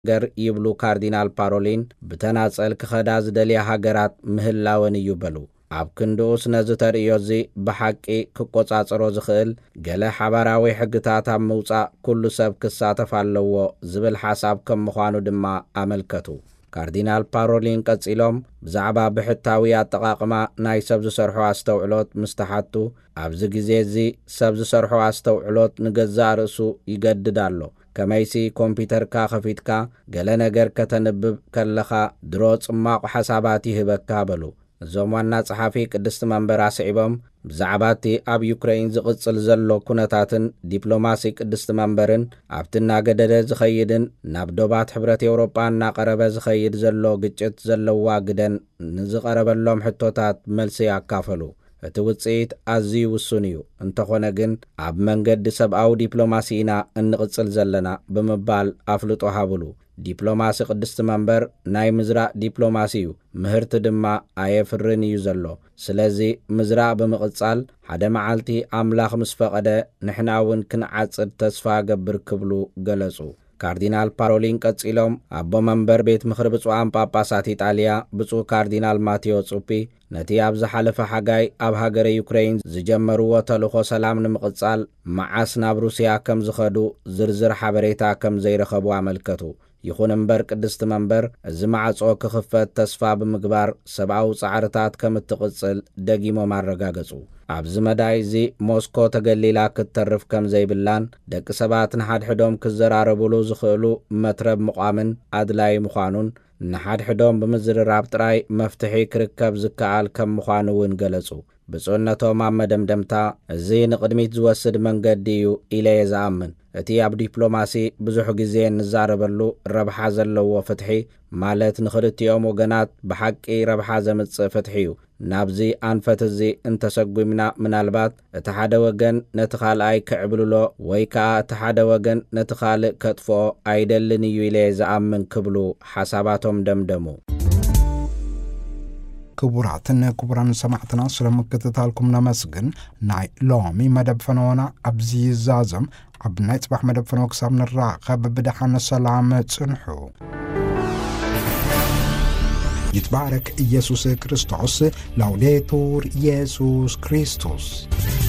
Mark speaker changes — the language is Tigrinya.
Speaker 1: ገር ይብሉ ካርዲናል ፓሮሊን ብተናጸል ክኸዳ ዝደልያ ሃገራት ምህላወን እዩ በሉ ኣብ ክንዱ ስነዝተርእዮዚ ብሓቂ ክቆጻጽሮ ዝኽእል ገለ ሓባራዊ ሕግታት ኣብ ምውጻእ ኩሉ ሰብ ክሳተፍ ኣለዎ ዝብል ሓሳብ ከም ምዃኑ ድማ ኣመልከቱ ካርዲናል ፓሮሊን ቀጺሎም ብዛዕባ ብሕታዊ ኣጠቓቕማ ናይ ሰብ ዝሰርሑ ኣስተውዕሎት ምስተሓቱ ኣብዚ ግዜ እዚ ሰብ ዝሰርሑ ኣስተውዕሎት ንገዛእ ርእሱ ይገድድ ኣሎ ከመይሲ ኮምፒተርካ ኸፊትካ ገለ ነገር ከተንብብ ከለኻ ድሮ ጽማቕ ሓሳባት ይህበካ በሉ እዞም ዋና ጸሓፊ ቅድስቲ መንበር ኣስዒቦም ብዛዕባቲ ኣብ ዩክሬን ዝቕጽል ዘሎ ኩነታትን ዲፕሎማሲ ቅድስቲ መንበርን ኣብቲ እናገደደ ዝኸይድን ናብ ዶባት ሕብረት ኤውሮጳ እናቐረበ ዝኸይድ ዘሎ ግጭት ዘለዋ ግደን ንዝቐረበሎም ሕቶታት መልሲ ያካፈሉ እቲ ውጽኢት ኣዝዩ ውሱን እዩ እንተኾነ ግን ኣብ መንገዲ ሰብኣዊ ዲፕሎማሲ ኢና እንቕጽል ዘለና ብምባል ኣፍልጦ ሃብሉ ዲፕሎማሲ ቅድስቲ መንበር ናይ ምዝራእ ዲፕሎማሲ እዩ ምህርቲ ድማ ኣየፍርን እዩ ዘሎ ስለዚ ምዝራእ ብምቕጻል ሓደ መዓልቲ ኣምላኽ ምስ ፈቐደ ንሕና እውን ክንዓጽድ ተስፋ ገብር ክብሉ ገለጹ ካርዲናል ፓሮሊን ቀጺሎም ኣቦ መንበር ቤት ምኽሪ ብፁዓን ጳጳሳት ኢጣልያ ብፁዕ ካርዲናል ማቴዎ ጹፒ ነቲ ኣብ ዝሓለፈ ሓጋይ ኣብ ሃገረ ዩክሬን ዝጀመርዎ ተልእኾ ሰላም ንምቕጻል መዓስ ናብ ሩስያ ከም ዝኸዱ ዝርዝር ሓበሬታ ከም ዘይረኸቡ ኣመልከቱ ይኹን እምበር ቅድስቲ መንበር እዚ ማዕጾ ክኽፈት ተስፋ ብምግባር ሰብኣዊ ጻዕርታት ከም እትቕጽል ደጊሞም ኣረጋገጹ ኣብዚ መዳይ እዚ ሞስኮ ተገሊላ ክትተርፍ ከም ዘይብላን ደቂ ሰባት ንሓድሕዶም ክዘራረብሉ ዝኽእሉ መትረብ ምቋምን ኣድላይ ምዃኑን ንሓድሕዶም ብምዝርራብ ጥራይ መፍትሒ ክርከብ ዝከኣል ከም ምዃኑ እውን ገለጹ ብጽዕነቶም ኣብ መደምደምታ እዚ ንቕድሚት ዝወስድ መንገዲ እዩ ኢለ ዝኣምን እቲ ኣብ ዲፕሎማሲ ብዙሕ ግዜ ንዛረበሉ ረብሓ ዘለዎ ፍትሒ ማለት ንኽልቲኦም ወገናት ብሓቂ ረብሓ ዘምጽእ ፍትሒ እዩ ናብዚ ኣንፈት እዚ እንተሰጉምና ምናልባት እቲ ሓደ ወገን ነቲ ካልኣይ ክዕብልሎ ወይ ከዓ እቲ ሓደ ወገን ነቲ ካልእ ከጥፍኦ ኣይደልን እዩ ኢለ ዝኣምን ክብሉ ሓሳባቶም ደምደሙ
Speaker 2: ክቡራትን ክቡራን ሰማዕትና ስለምክትታልኩም ነመስግን ናይ ሎሚ መደብ ፈነወና ኣብዚ ይዛዘም ኣብ ናይ ጽባሕ መደብ ፈነወ ክሳብ ንራኸብ ብድሓን ሰላም ጽንሑ ይትባረክ ኢየሱስ ክርስቶስ ላውዴቱር ኢየሱስ ክርስቶስ